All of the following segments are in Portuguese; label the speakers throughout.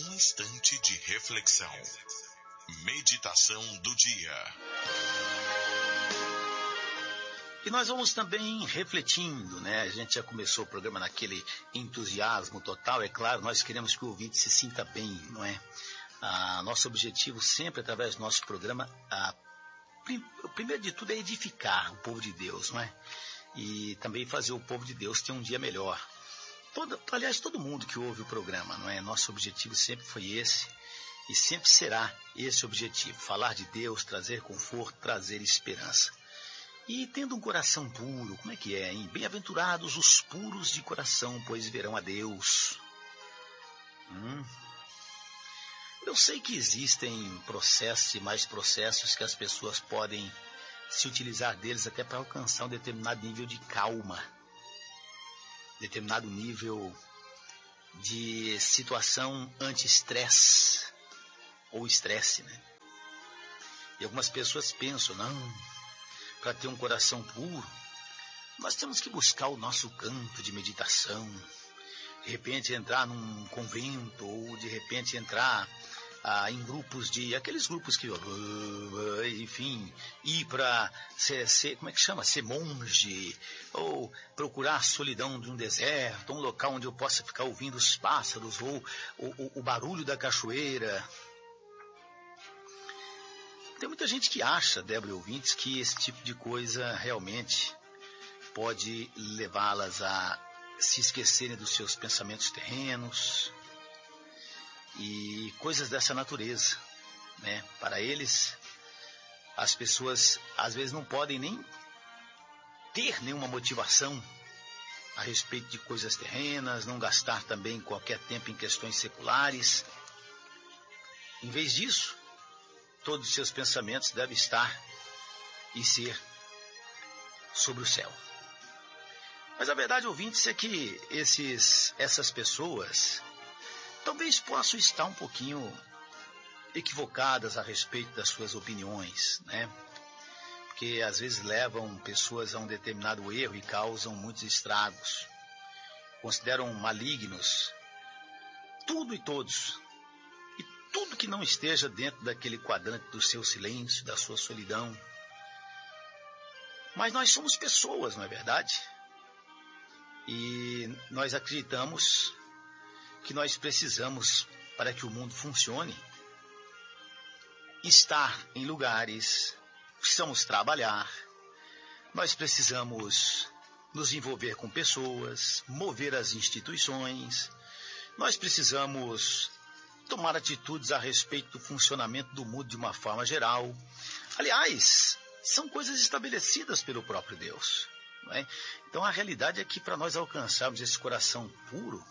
Speaker 1: instante de reflexão. Meditação do dia.
Speaker 2: E nós vamos também refletindo, né? A gente já começou o programa naquele entusiasmo total. É claro, nós queremos que o ouvinte se sinta bem, não é? Nosso objetivo sempre, através do nosso programa, o primeiro de tudo é edificar o povo de Deus, não é? E também fazer o povo de Deus ter um dia melhor. Aliás, todo mundo que ouve o programa, não é? Nosso objetivo sempre foi esse e sempre será esse objetivo. Falar de Deus, trazer conforto, trazer esperança. E tendo um coração puro, como é que é, hein? Bem-aventurados os puros de coração, pois verão a Deus. Eu sei que existem processos e mais processos que as pessoas podem se utilizar deles até para alcançar um determinado nível de calma, determinado nível de situação anti-estresse ou estresse, né? E algumas pessoas pensam, não, para ter um coração puro, nós temos que buscar o nosso canto de meditação, de repente entrar num convento ou de repente entrar em grupos aqueles grupos que, enfim, ir para ser, como é que chama? Ser monge, ou procurar a solidão de um deserto, um local onde eu possa ficar ouvindo os pássaros, ou o barulho da cachoeira. Tem muita gente que acha, Débora e ouvintes, que esse tipo de coisa realmente pode levá-las a se esquecerem dos seus pensamentos terrenos e coisas dessa natureza, né? Para eles, as pessoas às vezes não podem nem ter nenhuma motivação a respeito de coisas terrenas, não gastar também qualquer tempo em questões seculares. Em vez disso, todos os seus pensamentos devem estar e ser sobre o céu. Mas a verdade, ouvintes, é que essas pessoas talvez possam estar um pouquinho equivocadas a respeito das suas opiniões, né? Porque às vezes levam pessoas a um determinado erro e causam muitos estragos. Consideram malignos tudo e todos. E tudo que não esteja dentro daquele quadrante do seu silêncio, da sua solidão. Mas nós somos pessoas, não é verdade? E nós acreditamos que nós precisamos, para que o mundo funcione, estar em lugares, precisamos trabalhar, nós precisamos nos envolver com pessoas, mover as instituições, nós precisamos tomar atitudes a respeito do funcionamento do mundo de uma forma geral. Aliás, são coisas estabelecidas pelo próprio Deus, não é? Então a realidade é que para nós alcançarmos esse coração puro,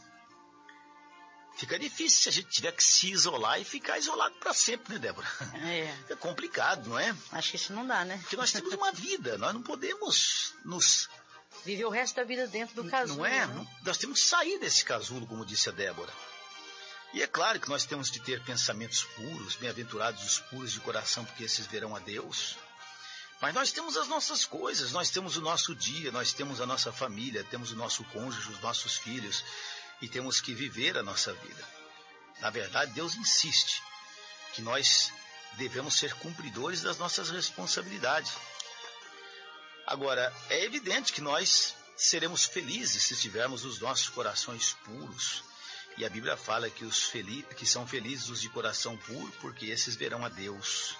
Speaker 2: fica difícil se a gente tiver que se isolar e ficar isolado para sempre, né, Débora? É complicado, não é?
Speaker 3: Acho que isso não dá, né?
Speaker 2: Porque nós temos uma vida, nós não podemos nos...
Speaker 3: viver o resto da vida dentro do casulo.
Speaker 2: Não é?
Speaker 3: Né?
Speaker 2: Nós temos que sair desse casulo, como disse a Débora. E é claro que nós temos de ter pensamentos puros, bem-aventurados os puros de coração, porque esses verão a Deus. Mas nós temos as nossas coisas, nós temos o nosso dia, nós temos a nossa família, temos o nosso cônjuge, os nossos filhos, e temos que viver a nossa vida. Na verdade, Deus insiste que nós devemos ser cumpridores das nossas responsabilidades. Agora, é evidente que nós seremos felizes se tivermos os nossos corações puros. E a Bíblia fala que que são felizes os de coração puro, porque esses verão a Deus.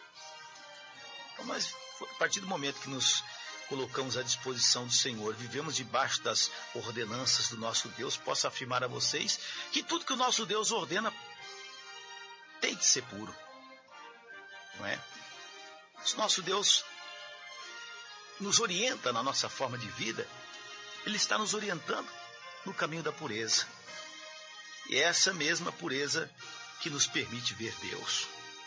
Speaker 2: Então, nós, a partir do momento que nos colocamos à disposição do Senhor, vivemos debaixo das ordenanças do nosso Deus, posso afirmar a vocês que tudo que o nosso Deus ordena tem de ser puro. Não é? Se nosso Deus nos orienta na nossa forma de vida, Ele está nos orientando no caminho da pureza. E é essa mesma pureza que nos permite ver Deus.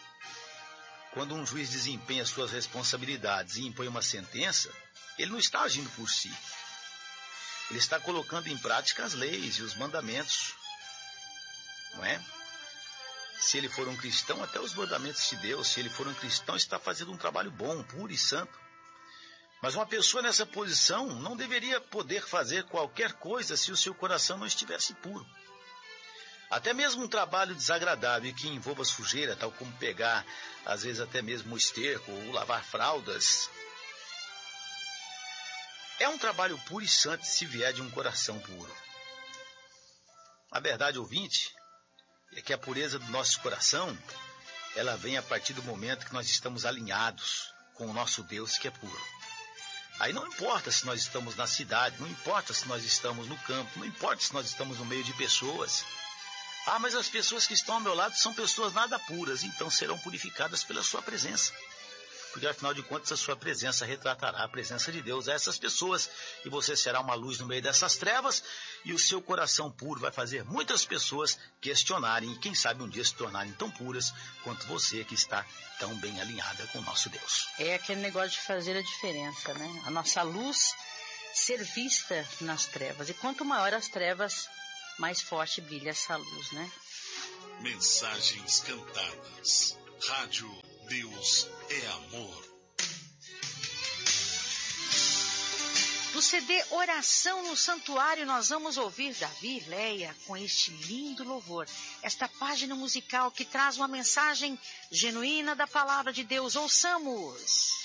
Speaker 2: Quando um juiz desempenha suas responsabilidades e impõe uma sentença, ele não está agindo por si. Ele está colocando em prática as leis e os mandamentos. Não é? Se ele for um cristão, até os mandamentos de Deus. Se ele for um cristão, está fazendo um trabalho bom, puro e santo. Mas uma pessoa nessa posição não deveria poder fazer qualquer coisa se o seu coração não estivesse puro. Até mesmo um trabalho desagradável que envolva sujeira, tal como pegar, às vezes até mesmo o esterco ou lavar fraldas, é um trabalho puro e santo se vier de um coração puro. A verdade, ouvinte, é que a pureza do nosso coração, ela vem a partir do momento que nós estamos alinhados com o nosso Deus que é puro. Aí não importa se nós estamos na cidade, não importa se nós estamos no campo, não importa se nós estamos no meio de pessoas. Ah, mas as pessoas que estão ao meu lado são pessoas nada puras, então serão purificadas pela sua presença. Porque afinal de contas a sua presença retratará a presença de Deus a essas pessoas. E você será uma luz no meio dessas trevas e o seu coração puro vai fazer muitas pessoas questionarem e quem sabe um dia se tornarem tão puras quanto você que está tão bem alinhada com o nosso Deus.
Speaker 3: É aquele negócio de fazer a diferença, né? A nossa luz ser vista nas trevas. E quanto maior as trevas, mais forte brilha essa luz, né?
Speaker 1: Mensagens cantadas. Rádio Deus é Amor.
Speaker 4: Do CD Oração no Santuário, nós vamos ouvir Davi e Leia com este lindo louvor. Esta página musical que traz uma mensagem genuína da Palavra de Deus. Ouçamos!